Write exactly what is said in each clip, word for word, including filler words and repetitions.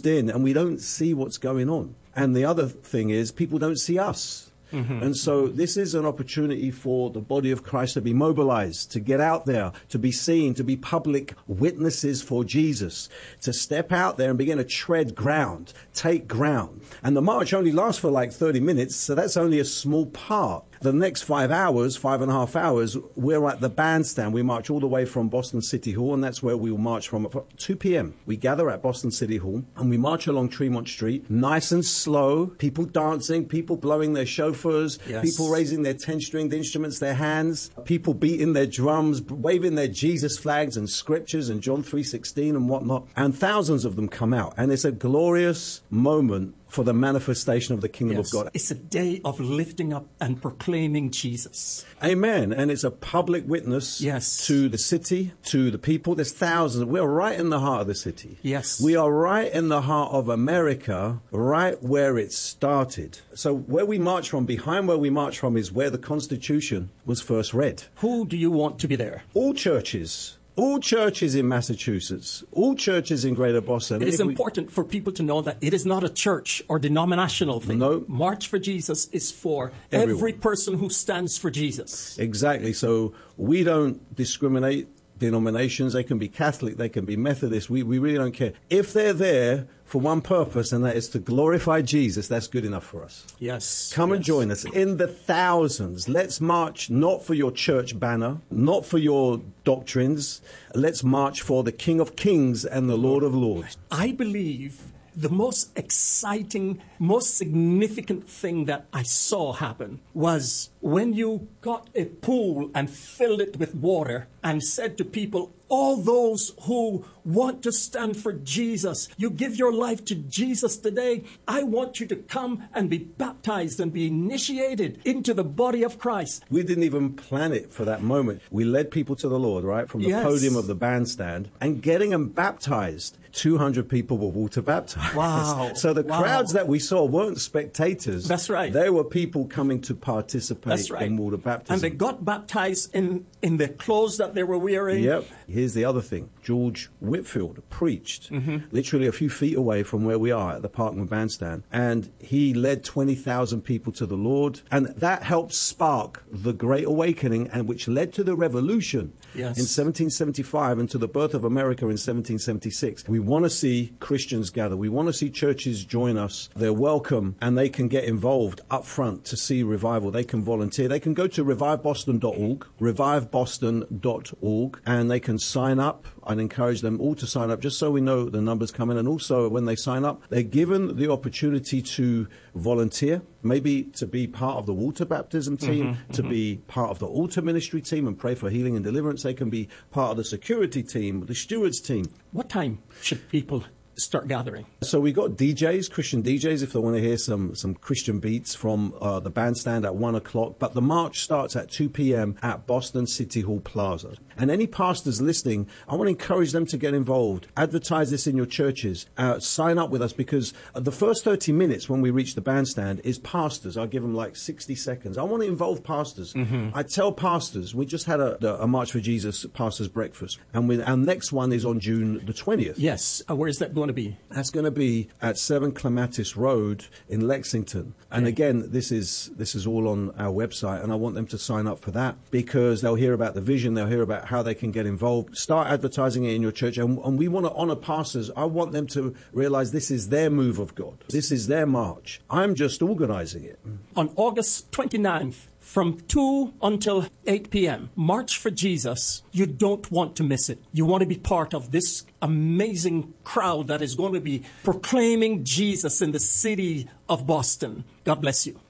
in and we don't see what's going on. And the other thing is people don't see us. Mm-hmm. And so this is an opportunity for the body of Christ to be mobilized, to get out there, to be seen, to be public witnesses for Jesus, to step out there and begin to tread ground, take ground. And the march only lasts for like thirty minutes, so that's only a small part. The next five hours, five and a half hours, we're at the bandstand. We march all the way from Boston City Hall, and that's where we will march from at two p.m. We gather at Boston City Hall, and we march along Tremont Street, nice and slow, people dancing, people blowing their shofars, yes. people raising their ten-stringed instruments, their hands, people beating their drums, waving their Jesus flags and scriptures and John three sixteen and whatnot. And thousands of them come out, and it's a glorious moment for the manifestation of the kingdom yes. of God. It's a day of lifting up and proclaiming Jesus. Amen. And it's a public witness yes. to the city, to the people. There's thousands. We're right in the heart of the city. Yes. We are right in the heart of America, right where it started. So where we march from, behind where we march from, is where the Constitution was first read. Who do you want to be there? All churches. All churches in Massachusetts, all churches in Greater Boston. It is important we... for people to know that it is not a church or denominational thing. No. March for Jesus is for Everyone. Every person who stands for Jesus. Exactly. So we don't discriminate denominations. They can be Catholic, they can be Methodist. We, we really don't care. If they're there for one purpose, and that is to glorify Jesus, that's good enough for us. Yes. Come yes. and join us in the thousands. Let's march not for your church banner, not for your doctrines. Let's march for the King of Kings and the Lord of Lords. I believe the most exciting, most significant thing that I saw happen was when you got a pool and filled it with water and said to people, all those who want to stand for Jesus, you give your life to Jesus today, I want you to come and be baptized and be initiated into the body of Christ. We didn't even plan it for that moment. We led people to the Lord, right, from the yes. podium of the bandstand, and getting them baptized. two hundred people were water baptized. Wow. So the wow. crowds that we saw weren't spectators. That's right. They were people coming to participate That's right. in water baptism. And they got baptized in, in the clothes that they were wearing. Yep. Here's the other thing. George Whitfield preached mm-hmm. literally a few feet away from where we are at the Parkman Bandstand. And he led twenty thousand people to the Lord. And that helped spark the Great Awakening, and which led to the Revolution yes. in seventeen seventy-five and to the birth of America in seventeen seventy-six. We want to see Christians gather. We want to see churches join us. They're welcome, and they can get involved up front to see revival. They can volunteer. They can go to revive boston dot org, revive boston dot org, and they can sign up. I'd encourage them all to sign up just so we know the numbers come in. And also when they sign up, they're given the opportunity to volunteer, maybe to be part of the water baptism team, mm-hmm, to mm-hmm. be part of the altar ministry team and pray for healing and deliverance. They can be part of the security team, the stewards team. What time should people start gathering? So we got D Js, Christian D Js, if they want to hear some, some Christian beats from uh, the bandstand at one o'clock. But the march starts at two p.m. at Boston City Hall Plaza. And any pastors listening, I want to encourage them to get involved. Advertise this in your churches. Uh, sign up with us, because the first thirty minutes when we reach the bandstand is pastors. I'll give them like sixty seconds. I want to involve pastors. Mm-hmm. I tell pastors, we just had a, a March for Jesus pastors breakfast. And we, our next one is on June the twentieth. Yes. Uh, where is that going to be? That's going to be at seven Clematis Road in Lexington. And okay. again, this is this is all on our website, and I want them to sign up for that, because they'll hear about the vision, they'll hear about how they can get involved. Start advertising it in your church, and, and we want to honor pastors. I want them to realize this is their move of God. This is their march. I'm just organizing it. On August twenty-ninth, from two until eight p.m., March for Jesus. You don't want to miss it. You want to be part of this amazing crowd that is going to be proclaiming Jesus in the city of Boston. God bless you.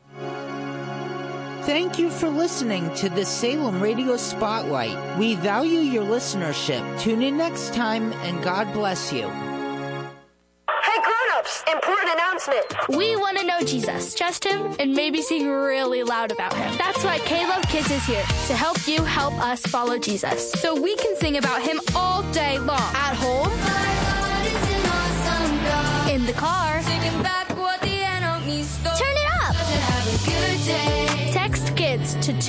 Thank you for listening to the Salem Radio Spotlight. We value your listenership. Tune in next time, and God bless you. Important announcement. We want to know Jesus, trust him, and maybe sing really loud about him. That's why K-Love Kids is here to help you help us follow Jesus, so we can sing about him all day long. At home, awesome in the car, singing back what the enemy stole. Turn it up. Have a good day. Text kids to two one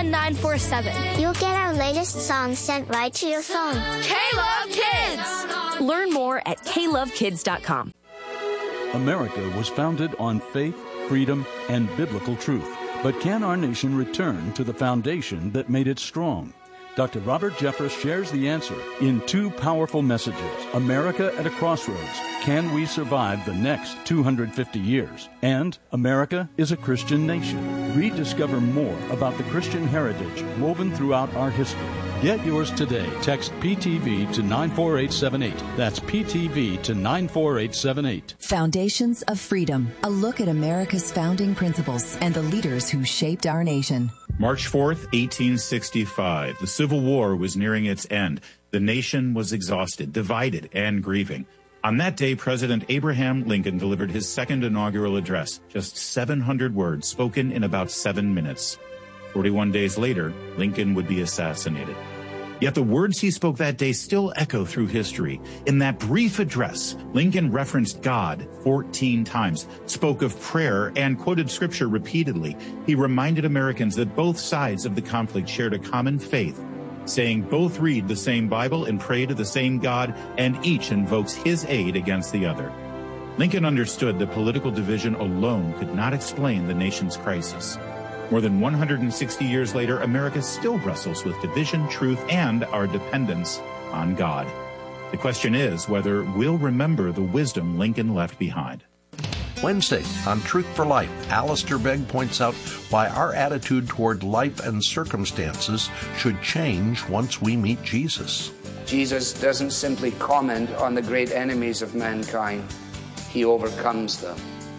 one nine four seven. You'll get our latest songs sent right to your phone. K-Love Kids! Learn more at k love kids dot com. America was founded on faith, freedom, and biblical truth. But can our nation return to the foundation that made it strong? Doctor Robert Jeffress shares the answer in two powerful messages. America at a Crossroads. Can we survive the next two hundred fifty years? And America is a Christian nation. Rediscover more about the Christian heritage woven throughout our history. Get yours today. Text P T V to nine four eight seven eight. That's P T V to nine four eight seven eight. Foundations of Freedom. A look at America's founding principles and the leaders who shaped our nation. March fourth, eighteen sixty-five. The Civil War was nearing its end. The nation was exhausted, divided, and grieving. On that day, President Abraham Lincoln delivered his second inaugural address, just seven hundred words spoken in about seven minutes. forty-one days later, Lincoln would be assassinated. Yet the words he spoke that day still echo through history. In that brief address, Lincoln referenced God fourteen times, spoke of prayer, and quoted scripture repeatedly. He reminded Americans that both sides of the conflict shared a common faith, saying both read the same Bible and pray to the same God, and each invokes his aid against the other. Lincoln understood that political division alone could not explain the nation's crisis. More than one hundred sixty years later, America still wrestles with division, truth, and our dependence on God. The question is whether we'll remember the wisdom Lincoln left behind. Wednesday on Truth for Life, Alistair Begg points out why our attitude toward life and circumstances should change once we meet Jesus. Jesus doesn't simply comment on the great enemies of mankind. He overcomes them: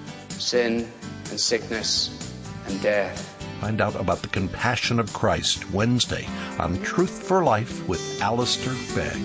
sin and sickness and death. Find out about the compassion of Christ Wednesday on Truth for Life with Alistair Begg.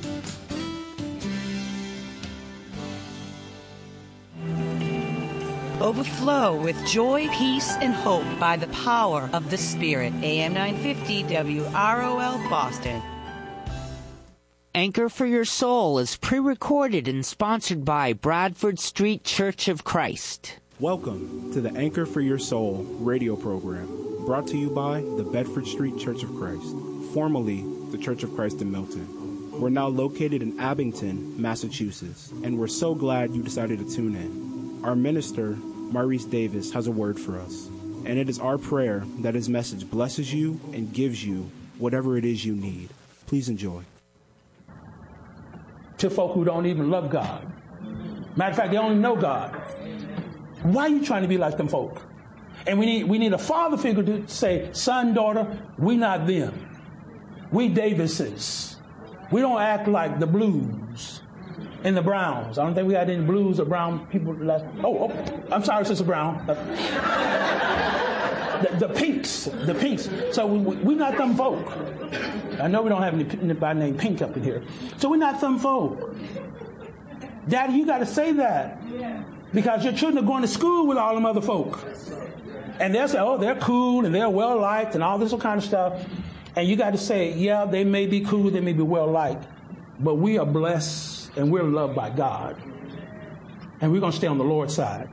Overflow with joy, peace, and hope by the power of the Spirit. A M nine fifty W R O L Boston. Anchor for Your Soul is pre-recorded and sponsored by Bradford Street Church of Christ. Welcome to the Anchor for Your Soul radio program, brought to you by the Bedford Street Church of Christ, formerly the Church of Christ in Milton. We're now located in Abington, Massachusetts, and we're so glad you decided to tune in. Our minister, Maurice Davis, has a word for us, and it is our prayer that his message blesses you and gives you whatever it is you need. Please enjoy. To folk who don't even love God. Matter of fact, they only know God. Why are you trying to be like them folk? And we need we need a father figure to say, son, daughter, we not them. We Davises. We don't act like the Blues and the Browns. I don't think we had any Blues or Brown people last. Oh, oh I'm sorry, Sister Brown. the, the Pinks, the Pinks. So we, we, we not them folk. I know we don't have anybody named Pink up in here. So we're not them folk. Daddy, you got to say that. Because your children are going to school with all them other folk. And they'll say, oh, they're cool and they're well-liked and all this kind of stuff. And you got to say, yeah, they may be cool, they may be well-liked, but we are blessed and we're loved by God. And we're going to stay on the Lord's side.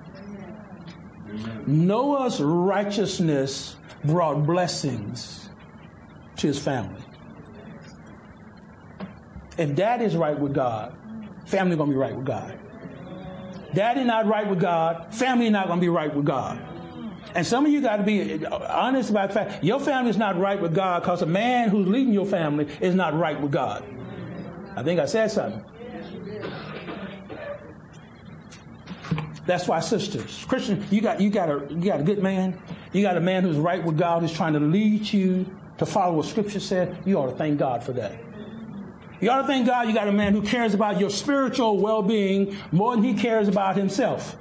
Noah's righteousness brought blessings to his family. If daddy's right with God, family going to be right with God. Daddy not right with God, family not going to be right with God. And some of you got to be honest about the fact your family is not right with God because a man who's leading your family is not right with God. I think I said something. That's why, sisters, Christian, you got you got a you got a good man. You got a man who's right with God, who's trying to lead you to follow what Scripture said. You ought to thank God for that. You ought to thank God you got a man who cares about your spiritual well-being more than he cares about himself.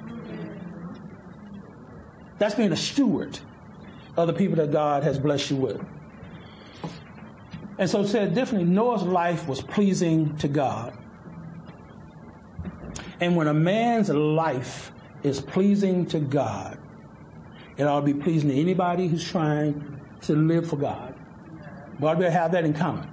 That's being a steward of the people that God has blessed you with. And so said differently, Noah's life was pleasing to God. And when a man's life is pleasing to God, it ought to be pleasing to anybody who's trying to live for God. We ought to have that in common.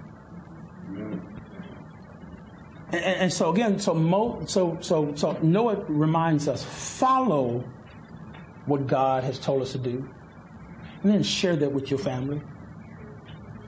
And, and so again, so, Mo, so so so Noah reminds us, follow what God has told us to do, and then share that with your family.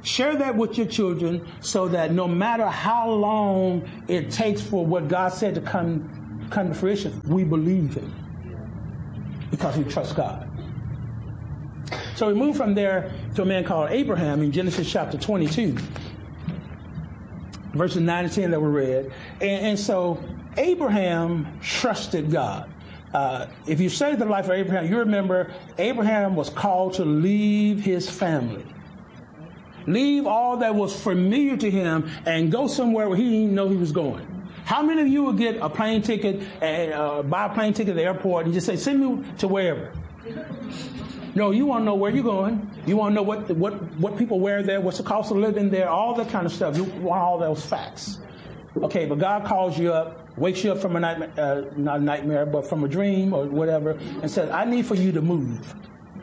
Share that with your children so that no matter how long it takes for what God said to come, come to fruition, we believe it because we trust God. So we move from there to a man called Abraham in Genesis chapter twenty-two, verses nine and ten that were read. And, and so Abraham trusted God. Uh, if you study the life of Abraham, you remember Abraham was called to leave his family. Leave all that was familiar to him and go somewhere where he didn't know he was going. How many of you would get a plane ticket, and uh, buy a plane ticket at the airport and just say, send me to wherever? No, you want to know where you're going. You want to know what, what, what people wear there, what's the cost of living there, all that kind of stuff. You want all those facts. Okay, but God calls you up, wakes you up from a nightmare, uh, not a nightmare, but from a dream or whatever, and says, I need for you to move.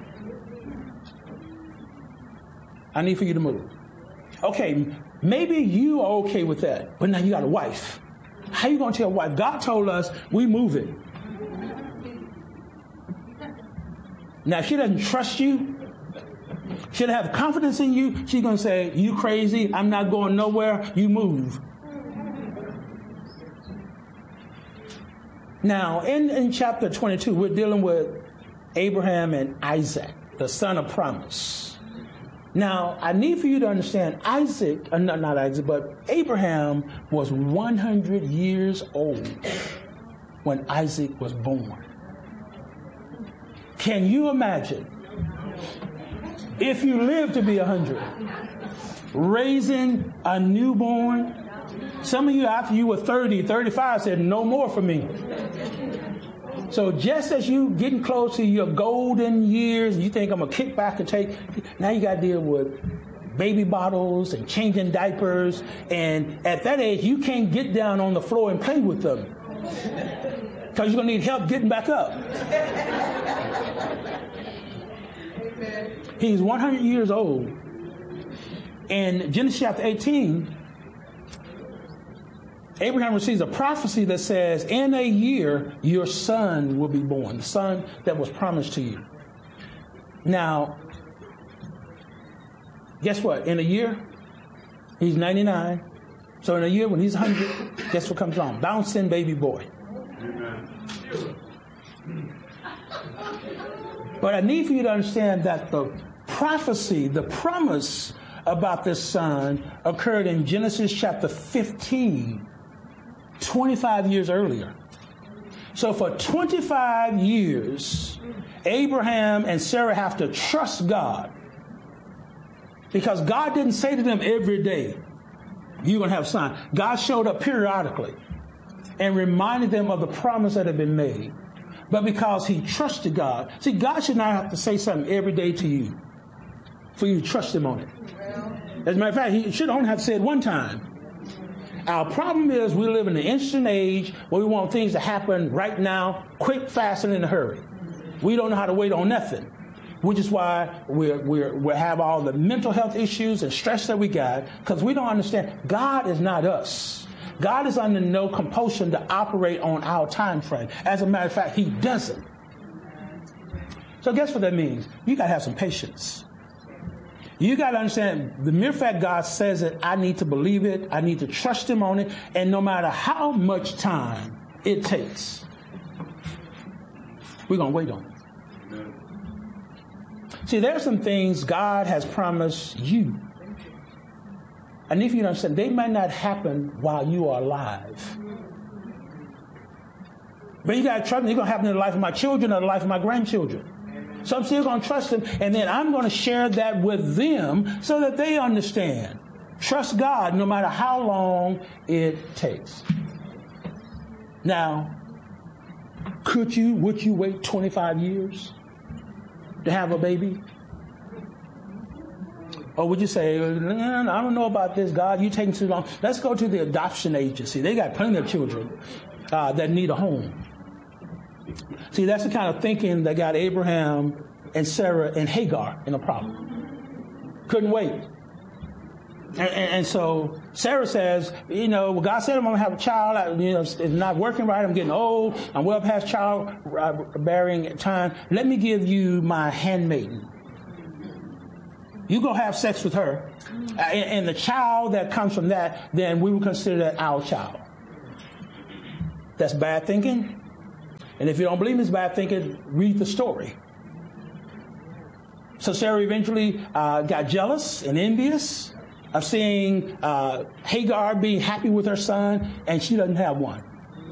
I need for you to move. Okay, maybe you are okay with that, but now you got a wife. How you going to tell a wife? God told us we move it. Now, if she doesn't trust you, she doesn't have confidence in you, she's going to say, you crazy, I'm not going nowhere, you move. Now, in, in chapter twenty-two, we're dealing with Abraham and Isaac, the son of promise. Now, I need for you to understand, Isaac, uh, not, not Isaac, but Abraham was one hundred years old when Isaac was born. Can you imagine if you live to be one hundred, raising a newborn? Some of you, after you were thirty, thirty-five, said, no more for me. So just as you getting close to your golden years, you think I'm going to kick back and take, now you got to deal with baby bottles and changing diapers. And at that age, you can't get down on the floor and play with them because you're going to need help getting back up. He's one hundred years old. In Genesis chapter eighteen, Abraham receives a prophecy that says, in a year, your son will be born, the son that was promised to you. Now, guess what? In a year, he's ninety-nine. So in a year, when he's one hundred, guess what comes along? Bouncing baby boy. But I need for you to understand that the prophecy, the promise about this son occurred in Genesis chapter fifteen. twenty-five years earlier. So for twenty-five years, Abraham and Sarah have to trust God because God didn't say to them every day, you're going to have a son. God showed up periodically and reminded them of the promise that had been made. But because he trusted God, see, God should not have to say something every day to you for you to trust him on it. As a matter of fact, he should only have said one time. Our problem is we live in an instant age where we want things to happen right now, quick, fast, and in a hurry. We don't know how to wait on nothing, which is why we're, we're, we have all the mental health issues and stress that we got, because we don't understand God is not us. God is under no compulsion to operate on our time frame. As a matter of fact, he doesn't. So guess what that means? You got to have some patience. You got to understand, the mere fact God says it, I need to believe it, I need to trust him on it, and no matter how much time it takes, we're going to wait on it. See, there are some things God has promised you. And if you don't understand, they might not happen while you are alive. But you got to trust me, it's going to happen in the life of my children or the life of my grandchildren. So I'm still going to trust them, and then I'm going to share that with them so that they understand. Trust God no matter how long it takes. Now, could you, would you wait twenty-five years to have a baby? Or would you say, I don't know about this, God, you're taking too long. Let's go to the adoption agency. They got plenty of children uh, that need a home. See, that's the kind of thinking that got Abraham and Sarah and Hagar in a problem. Couldn't wait. And, and, and so Sarah says, you know, well, God said I'm going to have a child. I, you know, it's not working right. I'm getting old. I'm well past child bearing time. Let me give you my handmaiden. You go have sex with her, uh, and, and the child that comes from that, then we will consider that our child. That's bad thinking. And if you don't believe it's bad thinking, read the story. So Sarah eventually uh, got jealous and envious of seeing uh, Hagar being happy with her son, and she doesn't have one.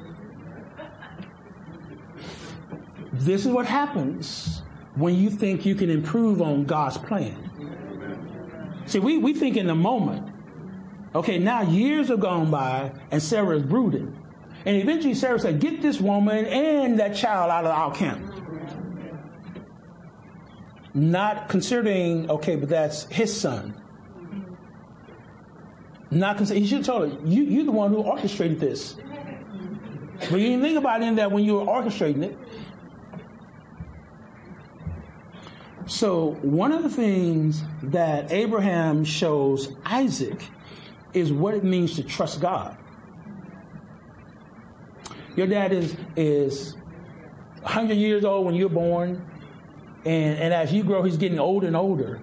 This is what happens when you think you can improve on God's plan. See, we, we think in the moment, okay, now years have gone by, and Sarah is brooding. And eventually Sarah said, get this woman and that child out of our camp. Not considering, okay, but that's his son. Not consider, he should have told her, you, you're the one who orchestrated this. But you didn't think about it in that when you were orchestrating it. So one of the things that Abraham shows Isaac is what it means to trust God. Your dad is is one hundred years old when you're born, and, and as you grow, he's getting older and older.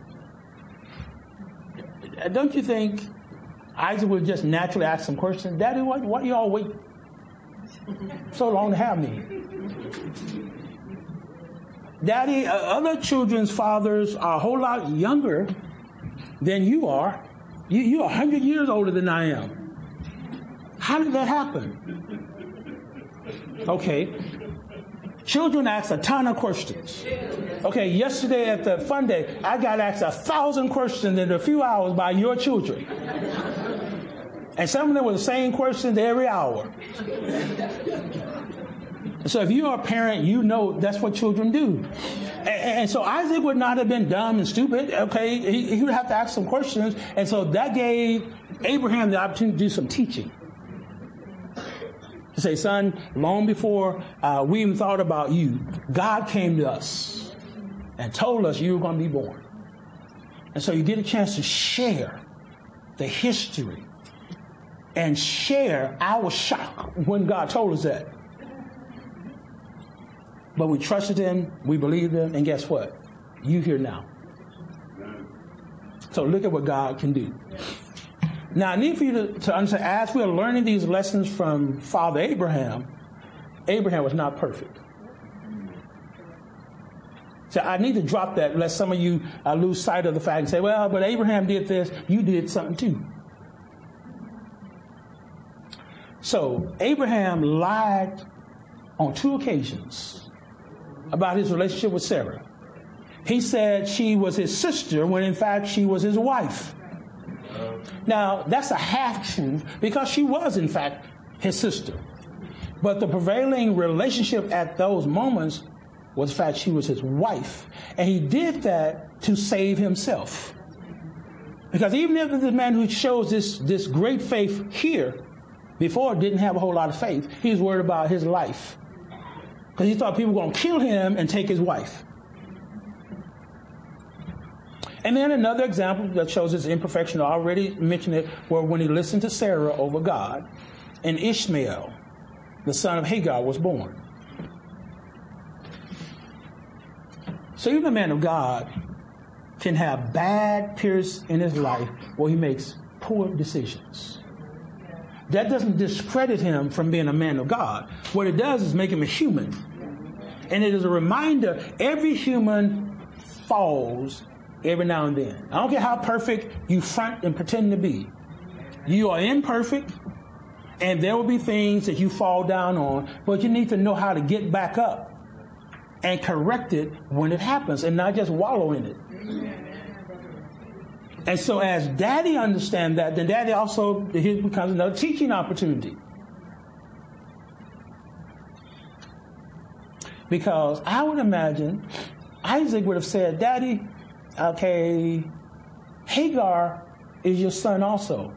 Don't you think Isaac would just naturally ask some questions? Daddy, why, why do y'all wait so long to have me? Daddy, uh, other children's fathers are a whole lot younger than you are. You, you're one hundred years older than I am. How did that happen? Okay. Children ask a ton of questions. Okay, yesterday at the fun day, I got asked a thousand questions in a few hours by your children. And some of them were the same questions every hour. So if you're a parent, you know that's what children do. And, and so Isaac would not have been dumb and stupid. Okay, he, he would have to ask some questions. And so that gave Abraham the opportunity to do some teaching. To say, son, long before uh, we even thought about you, God came to us and told us you were going to be born. And so you get a chance to share the history and share our shock when God told us that. But we trusted him, we believed him, and guess what? You here now. So look at what God can do. Now, I need for you to, to understand, as we are learning these lessons from Father Abraham, Abraham was not perfect. So I need to drop that, lest some of you uh, lose sight of the fact and say, well, but Abraham did this, you did something too. So Abraham lied on two occasions about his relationship with Sarah. He said she was his sister when in fact she was his wife. Now, that's a half-truth because she was in fact his sister. But the prevailing relationship at those moments was the fact she was his wife. And he did that to save himself. Because even if the man who shows this, this great faith here before didn't have a whole lot of faith, he was worried about his life. Because he thought people were going to kill him and take his wife. And then another example that shows his imperfection, I already mentioned it, where when he listened to Sarah over God, and Ishmael, the son of Hagar, was born. So even a man of God can have bad periods in his life where he makes poor decisions. That doesn't discredit him from being a man of God. What it does is make him a human. And it is a reminder, every human falls every now and then. I don't care how perfect you front and pretend to be. You are imperfect, and there will be things that you fall down on, but you need to know how to get back up and correct it when it happens and not just wallow in it. And so as daddy understands that, then daddy also, here becomes another teaching opportunity. Because I would imagine Isaac would have said, Daddy, okay, Hagar is your son also.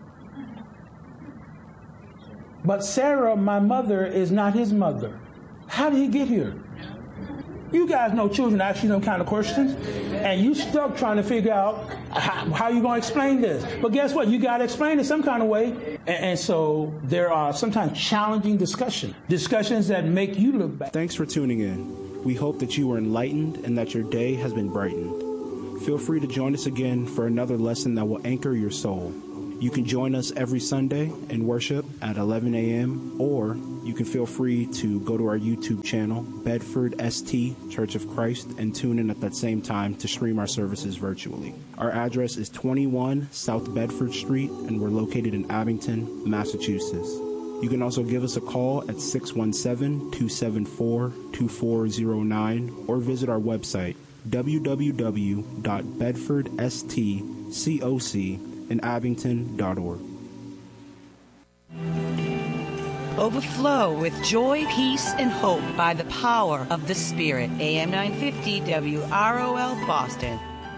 But Sarah, my mother, is not his mother. How did he get here? You guys know children ask you them kind of questions, and you stuck trying to figure out how, how you going to explain this. But guess what? You got to explain it some kind of way. And, and so there are sometimes challenging discussions, discussions that make you look back. Thanks for tuning in. We hope that you were enlightened and that your day has been brightened. Feel free to join us again for another lesson that will anchor your soul. You can join us every Sunday in worship at eleven a.m. or you can feel free to go to our YouTube channel, Bedford S T Church of Christ, and tune in at that same time to stream our services virtually. Our address is twenty-one South Bedford Street, and we're located in Abington, Massachusetts. You can also give us a call at six one seven, two seven four, two four zero nine or visit our website, w w w dot bedford s t coc in abington dot org. Overflow with joy, peace, and hope by the power of the Spirit. A M nine fifty W R O L Boston.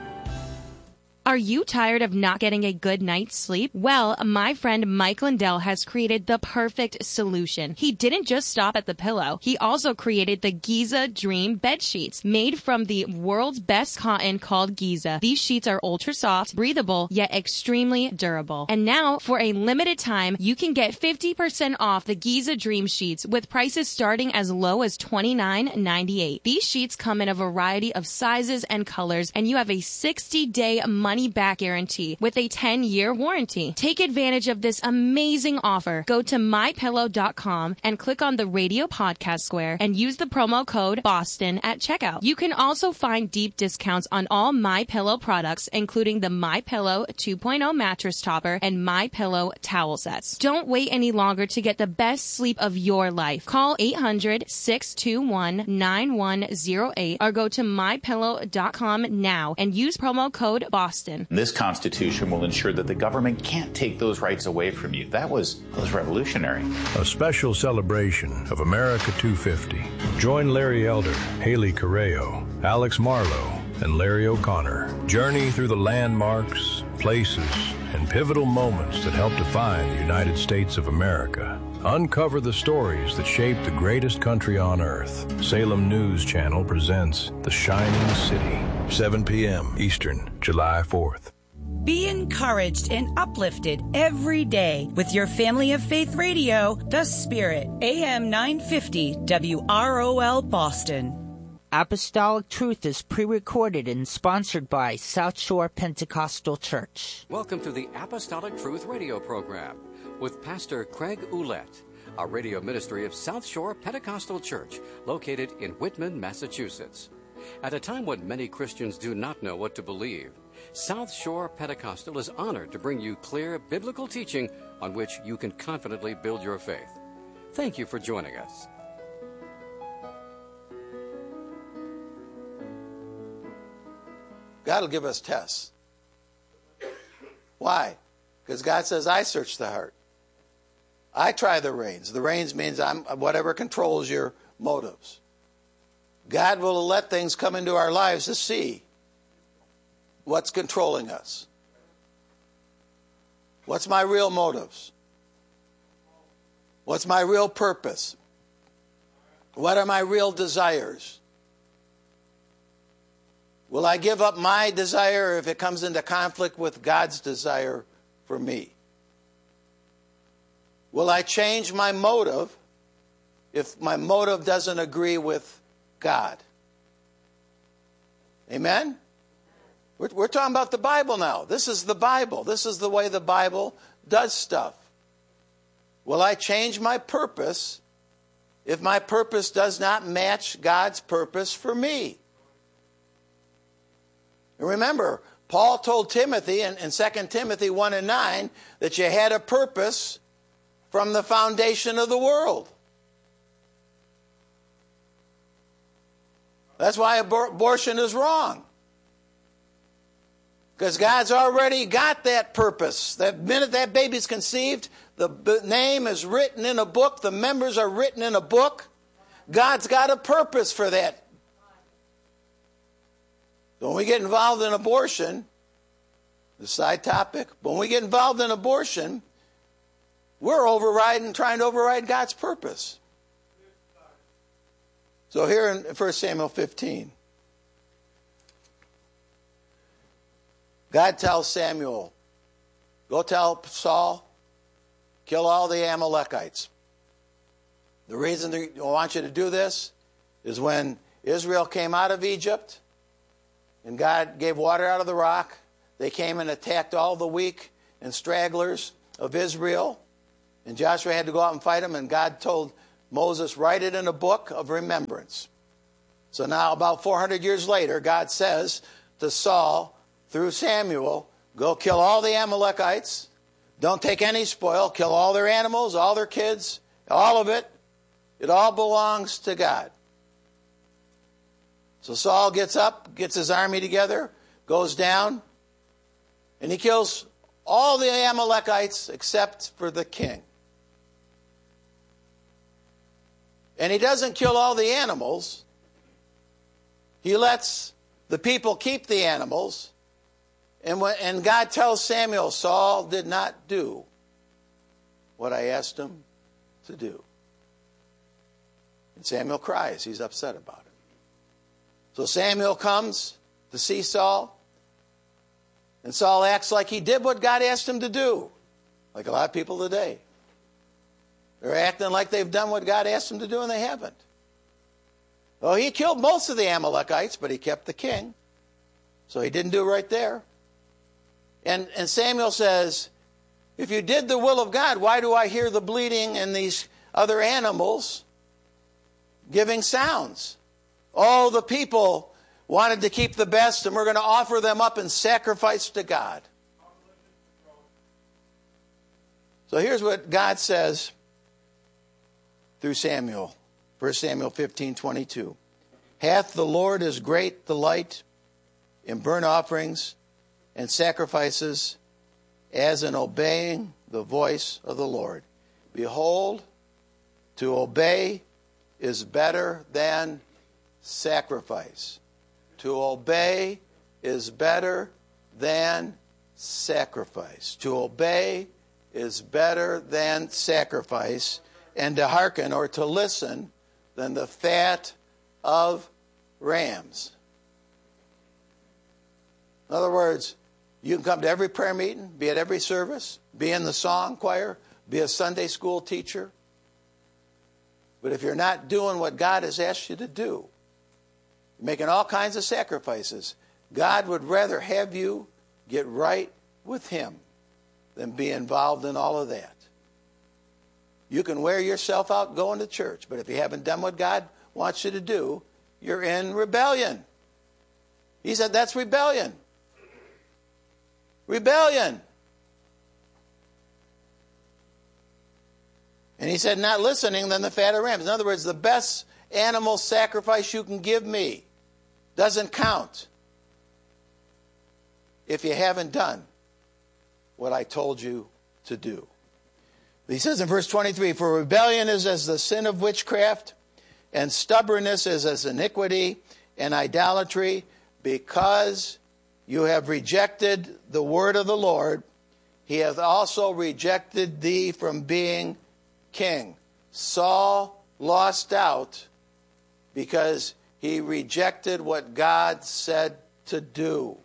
Are you tired of not getting a good night's sleep? Well, my friend Mike Lindell has created the perfect solution. He didn't just stop at the pillow. He also created the Giza Dream bed sheets, made from the world's best cotton called Giza. These sheets are ultra soft, breathable, yet extremely durable. And now, for a limited time, you can get fifty percent off the Giza Dream sheets with prices starting as low as twenty-nine ninety-eight. These sheets come in a variety of sizes and colors, and you have a sixty-day money back guarantee with a ten-year warranty. Take advantage of this amazing offer. Go to my pillow dot com and click on the radio podcast square and use the promo code BOSTON at checkout. You can also find deep discounts on all MyPillow products, including the MyPillow two point oh mattress topper and MyPillow towel sets. Don't wait any longer to get the best sleep of your life. Call eight hundred, six two one, nine one zero eight or go to my pillow dot com now and use promo code BOSTON. This Constitution will ensure that the government can't take those rights away from you. That was, that was revolutionary. A special celebration of America two fifty. Join Larry Elder, Haley Correo, Alex Marlowe, and Larry O'Connor. Journey through the landmarks, places, and pivotal moments that help define the United States of America. Uncover the stories that shaped the greatest country on earth. Salem News Channel presents The Shining City, seven p.m. Eastern, July fourth. Be encouraged and uplifted every day with your Family of Faith radio, The Spirit, A M nine fifty W R O L Boston. Apostolic Truth is pre-recorded and sponsored by South Shore Pentecostal Church. Welcome to the Apostolic Truth radio program with Pastor Craig Ouellette, a radio ministry of South Shore Pentecostal Church located in Whitman, Massachusetts. At a time when many Christians do not know what to believe, South Shore Pentecostal is honored to bring you clear biblical teaching on which you can confidently build your faith. Thank you for joining us. God will give us tests. Why? Because God says, I search the heart. I try the reins. The reins means I'm whatever controls your motives. God will let things come into our lives to see what's controlling us. What's my real motives? What's my real purpose? What are my real desires? Will I give up my desire if it comes into conflict with God's desire for me? Will I change my motive if my motive doesn't agree with God? Amen? We're, we're talking about the Bible now. This is the Bible. This is the way the Bible does stuff. Will I change my purpose if my purpose does not match God's purpose for me? And remember, Paul told Timothy in, in Second Timothy one and nine that you had a purpose from the foundation of the world. That's why abor- abortion is wrong. Because God's already got that purpose. The minute that baby's conceived, the b- name is written in a book, the members are written in a book. God's got a purpose for that. When we get involved in abortion, the side topic, when we get involved in abortion, we're overriding, trying to override God's purpose. So here in First Samuel fifteen, God tells Samuel, go tell Saul, kill all the Amalekites. The reason I want you to do this is when Israel came out of Egypt, And God gave water out of the rock. They came and attacked all the weak and stragglers of Israel. And Joshua had to go out and fight them. And God told Moses, write it in a book of remembrance. So now about four hundred years later, God says to Saul, through Samuel, go kill all the Amalekites. Don't take any spoil. Kill all their animals, all their kids, all of it. It all belongs to God. So Saul gets up, gets his army together, goes down, and he kills all the Amalekites except for the king. And he doesn't kill all the animals. He lets the people keep the animals. And, when, and God tells Samuel, Saul did not do what I asked him to do. And Samuel cries. He's upset about it. So Samuel comes to see Saul. And Saul acts like he did what God asked him to do. Like a lot of people today. They're acting like they've done what God asked them to do, and they haven't. Well, he killed most of the Amalekites, but he kept the king. So he didn't do it right there. And, and Samuel says, if you did the will of God, why do I hear the bleating and these other animals giving sounds? Oh, the people wanted to keep the best, and we're going to offer them up in sacrifice to God. So here's what God says through Samuel. First Samuel fifteen twenty-two. Hath the Lord his great delight in burnt offerings and sacrifices, as in obeying the voice of the Lord. Behold, to obey is better than sacrifice. To obey is better than sacrifice. To obey is better than sacrifice, and to hearken or to listen than the fat of rams. In other words, you can come to every prayer meeting, be at every service, be in the song choir, be a Sunday school teacher. But if you're not doing what God has asked you to do, you're making all kinds of sacrifices, God would rather have you get right with Him than be involved in all of that. You can wear yourself out going to church, but if you haven't done what God wants you to do, you're in rebellion. He said that's rebellion. Rebellion. And he said, not listening than the fat of rams. In other words, the best animal sacrifice you can give me doesn't count if you haven't done what I told you to do. He says in verse twenty-three, for rebellion is as the sin of witchcraft, and stubbornness is as iniquity and idolatry, because you have rejected the word of the Lord. He hath also rejected thee from being king. Saul lost out because he rejected what God said to do.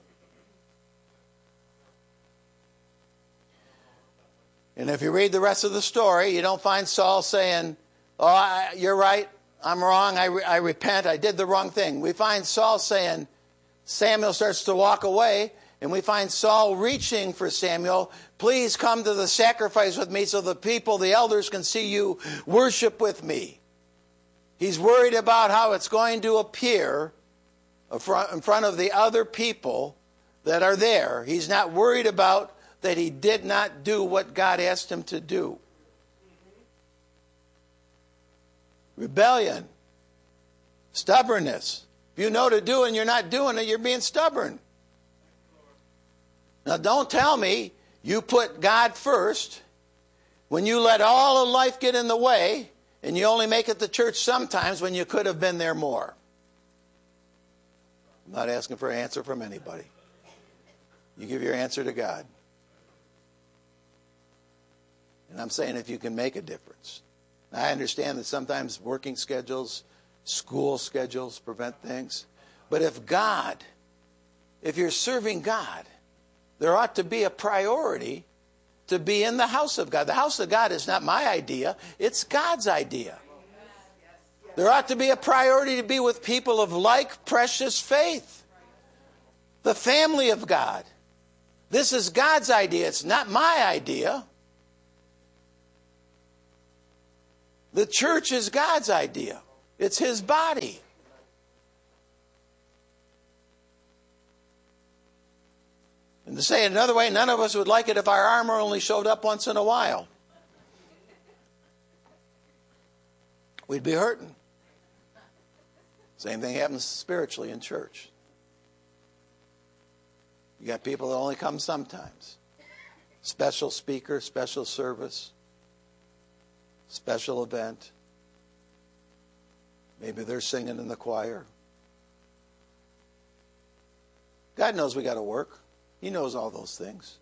And if you read the rest of the story, you don't find Saul saying, oh, I, you're right, I'm wrong, I, re- I repent, I did the wrong thing. We find Saul saying, Samuel starts to walk away, and we find Saul reaching for Samuel, please come to the sacrifice with me so the people, the elders, can see you worship with me. He's worried about how it's going to appear in front of the other people that are there. He's not worried about that he did not do what God asked him to do. Rebellion. Stubbornness. If you know to do and you're not doing it, you're being stubborn. Now don't tell me you put God first when you let all of life get in the way and you only make it to church sometimes when you could have been there more. I'm not asking for an answer from anybody. You give your answer to God. And I'm saying if you can make a difference. Now, I understand that sometimes working schedules, school schedules prevent things. But if God, if you're serving God, there ought to be a priority to be in the house of God. The house of God is not my idea. It's God's idea. There ought to be a priority to be with people of like precious faith. The family of God. This is God's idea. It's not my idea. The church is God's idea. It's His body. And to say it another way, none of us would like it if our armor only showed up once in a while. We'd be hurting. Same thing happens spiritually in church. You got people that only come sometimes. Special speaker, special service, special event. Maybe they're singing in the choir. God knows we got to work. He knows all those things.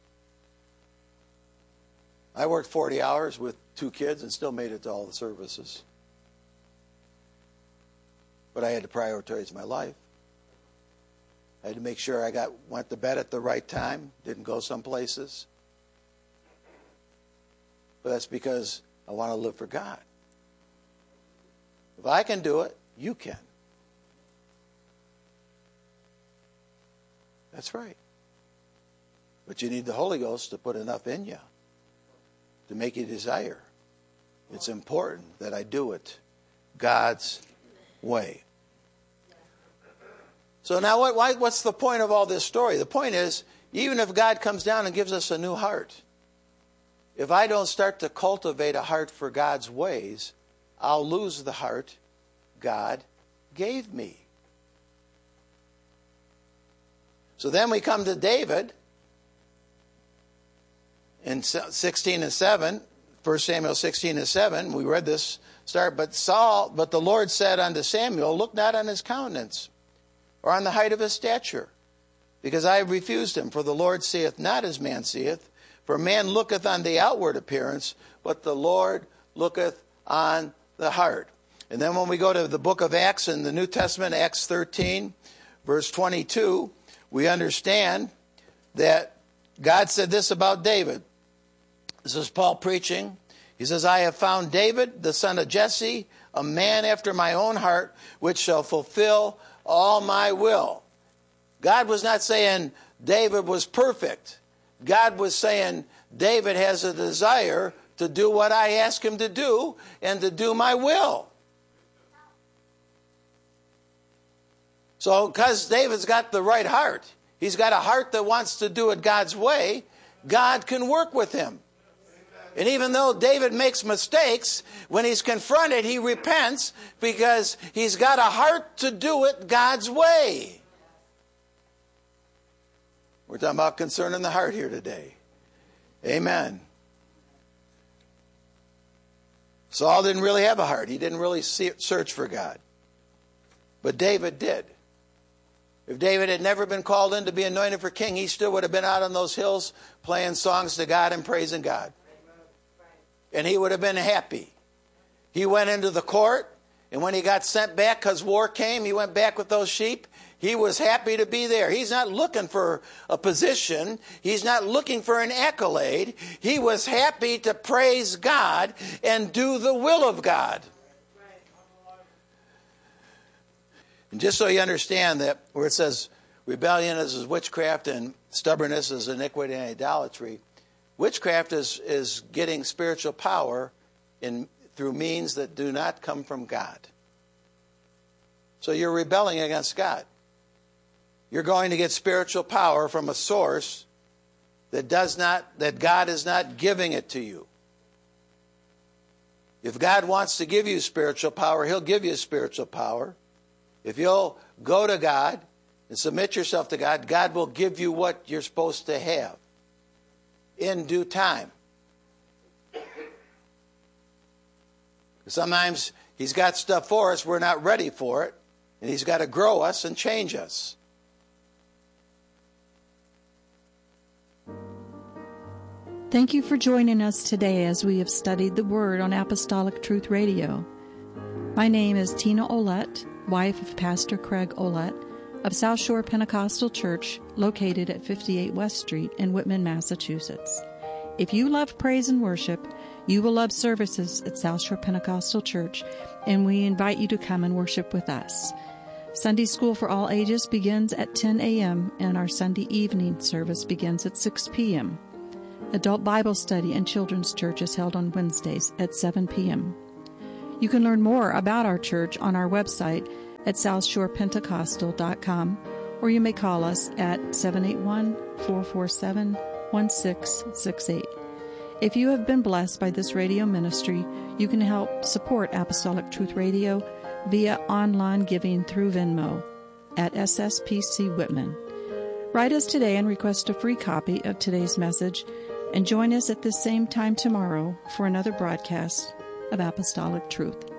I worked forty hours with two kids and still made it to all the services. But I had to prioritize my life. I had to make sure I got went to bed at the right time, didn't go some places. But that's because I want to live for God. If I can do it, you can. That's right. But you need the Holy Ghost to put enough in you to make you desire. It's important that I do it God's way. So now what, why, what's the point of all this story? The point is, even if God comes down and gives us a new heart, if I don't start to cultivate a heart for God's ways, I'll lose the heart God gave me. So then we come to David in sixteen and seven, First Samuel sixteen and seven. We read this start. But Saul, but the Lord said unto Samuel, look not on his countenance, or on the height of his stature, because I have refused him. For the Lord seeth not as man seeth. For man looketh on the outward appearance, but the Lord looketh on the heart. And then when we go to the book of Acts in the New Testament, Acts thirteen, verse twenty-two, we understand that God said this about David. This is Paul preaching. He says, I have found David, the son of Jesse, a man after my own heart, which shall fulfill all my will. God was not saying David was perfect. God was saying David has a desire to do what I ask him to do and to do my will. So because David's got the right heart, he's got a heart that wants to do it God's way, God can work with him. And even though David makes mistakes, when he's confronted, he repents because he's got a heart to do it God's way. We're talking about concerning the heart here today. Amen. Saul didn't really have a heart. He didn't really see, search for God. But David did. If David had never been called in to be anointed for king, he still would have been out on those hills playing songs to God and praising God. And he would have been happy. He went into the court, and when he got sent back because war came, he went back with those sheep. He was happy to be there. He's not looking for a position. He's not looking for an accolade. He was happy to praise God and do the will of God. And just so you understand that where it says rebellion is witchcraft and stubbornness is iniquity and idolatry, witchcraft is, is getting spiritual power in through means that do not come from God. So you're rebelling against God. You're going to get spiritual power from a source that does not, that God is not giving it to you. If God wants to give you spiritual power, He'll give you spiritual power. If you'll go to God and submit yourself to God, God will give you what you're supposed to have in due time. Sometimes He's got stuff for us, we're not ready for it, and He's got to grow us and change us. Thank you for joining us today as we have studied the Word on Apostolic Truth Radio. My name is Tina Olette, wife of Pastor Craig Olette of South Shore Pentecostal Church, located at fifty-eight West Street in Whitman, Massachusetts. If you love praise and worship, you will love services at South Shore Pentecostal Church, and we invite you to come and worship with us. Sunday School for all ages begins at ten a.m. and our Sunday evening service begins at six p.m. Adult Bible Study and Children's Church is held on Wednesdays at seven p.m. You can learn more about our church on our website at south shore pentecostal dot com, or you may call us at seven eight one, four four seven, one six six eight. If you have been blessed by this radio ministry, you can help support Apostolic Truth Radio via online giving through Venmo at S S P C Whitman. Write us today and request a free copy of today's message, and join us at the same time tomorrow for another broadcast of Apostolic Truth.